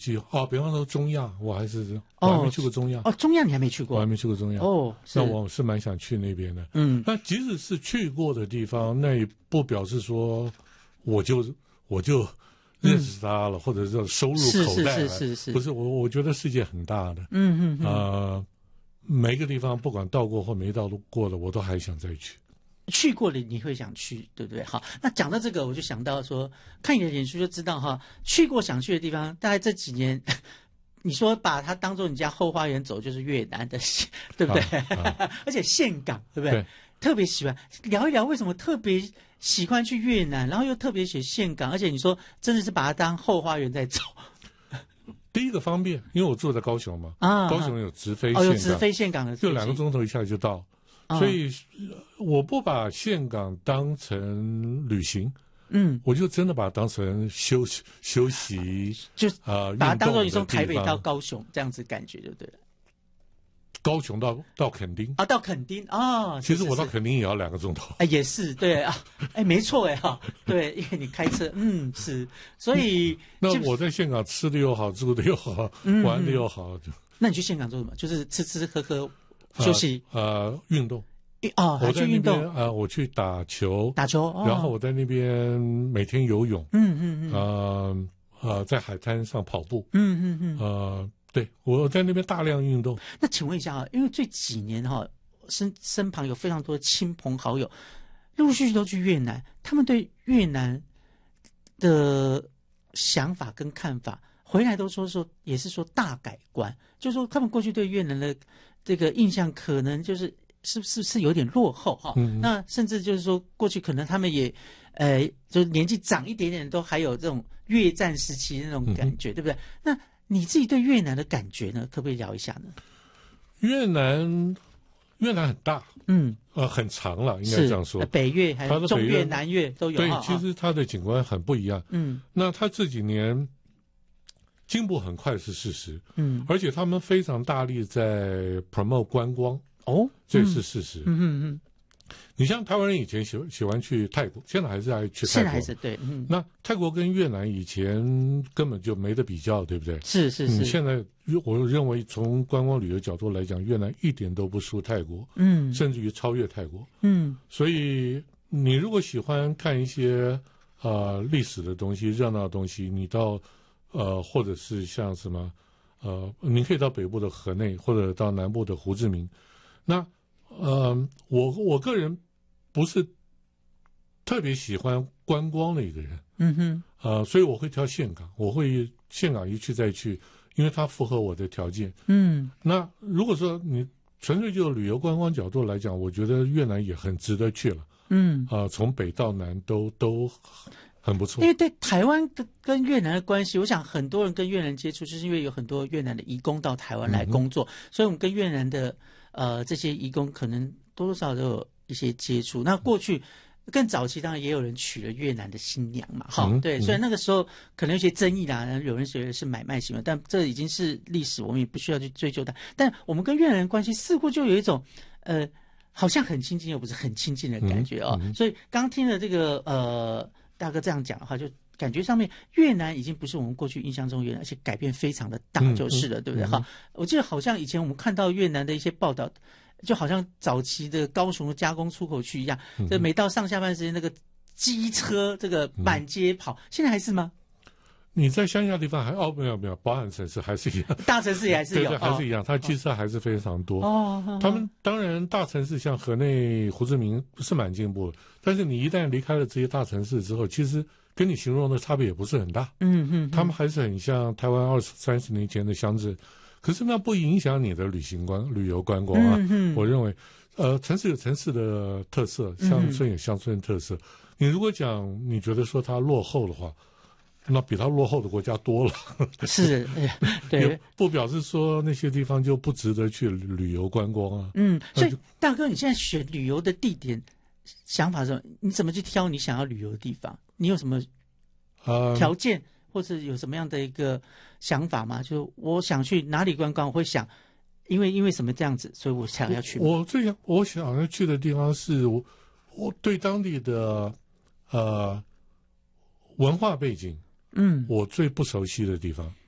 计划比方说中亚，我还没去过中亚。 中亚你还没去过？ 我还没去过中亚。那我是蛮想去那边的。那即使是去过的地方，那也不表示说我就认识他了，或者是收入口袋了。是，不是我觉得世界很大的。每个地方不管到过或没到过的，我都还想再去。 去过的你会想去，对不对？好，那讲到这个，我就想到说，看你的脸书就知道哈，去过想去的地方，大概这几年，你说把它当做你家后花园走，就是越南的，对不对？而且岘港，对不对？特别喜欢聊一聊为什么特别喜欢去越南，然后又特别写岘港，而且你说真的是把它当后花园在走。 第一个方便，因为我住在高雄嘛，高雄有直飞岘港， 有直飞岘港的， 就2个钟头一下就到。所以我不把岘港当成旅行，我就真的把它当成休息， 就把它当做你从台北到高雄这样子感觉就对了。 高雄到垦丁到垦丁其实我到垦丁也要2个钟头。 也是对没错对，因为你开车，是，所以那我在岘港吃的又好，住的又好，玩的又好。 那你去岘港做什么？就是吃喝喝。休息运动还去运动我去打球， 然后我在那边每天游泳，在海滩上跑步，对，我在那边大量运动。 那请问一下因为这几年身旁有非常多的亲朋好友陆陆续续都去越南，他们对越南的想法跟看法回来都说也是说大改观，就是说他们过去对越南的这个印象可能是有点落后那甚至就是说过去可能他们也就年纪长一点点都还有这种越战时期的那种感觉，对不对？那你自己对越南的感觉呢，可不可以聊一下呢？ 越南很大，很长了，应该这样说。 北越还有中越、南越都有。 对，其实它的景观很不一样。那它这几年进步很快是事实，而且他们非常大力在 promote 观光，这也是事实。你像台湾人以前喜欢去泰国，现在还是爱去泰国， 现在还是对。 那泰国跟越南以前根本就没得比较，对不对？ 是。 现在我认为从观光旅游角度来讲，越南一点都不输泰国，甚至于超越泰国。所以你如果喜欢看一些历史的东西、热闹的东西，你到或者是像什么你可以到北部的河内，或者到南部的胡志明。那我个人不是特别喜欢观光的一个人，所以我会挑岘港，我会岘港一去再去，因为它符合我的条件。那如果说你纯粹就旅游观光角度来讲，我觉得越南也很值得去了。从北到南都很不错。 因为对台湾跟越南的关系，我想很多人跟越南接触，就是因为有很多越南的移工到台湾来工作，所以我们跟越南的这些移工可能多多少少都有一些接触。那过去更早期当然也有人娶了越南的新娘嘛，对，所以那个时候可能有些争议啦，有人觉得是买卖行为，但这已经是历史，我们也不需要去追究它。但我们跟越南人关系似乎就有一种好像很亲近又不是很亲近的感觉所以刚听了这个大哥这样讲的话，就感觉上面越南已经不是我们过去印象中越南，而且改变非常的大就是了，对不对？我记得好像以前我们看到越南的一些报道，就好像早期的高雄的加工出口区一样，就每到上下班时间那个机车这个满街跑，现在还是吗？ 你在乡下地方没有，包含城市还是一样， 大城市也还是有， 对，还是一样，它机车还是非常多。他们当然大城市像河内、胡志明是蛮进步的，但是你一旦离开了这些大城市之后，其实跟你形容的差别也不是很大。他们还是很像台湾20-30年前的乡镇，可是那不影响你的旅游观光啊。我认为，城市有城市的特色，乡村有乡村的特色。你如果讲你觉得说它落后的话，那比它落后的国家多了， 是，对， 也不表示说那些地方就不值得去旅游观光啊。 所以大哥，你现在选旅游的地点想法是什么？你怎么去挑你想要旅游的地方？你有什么条件，或者有什么样的一个想法吗？就我想去哪里观光，我会想，因为什么这样子，所以我想要去。 我想要去的地方是我对当地的文化背景。我最不熟悉的地方，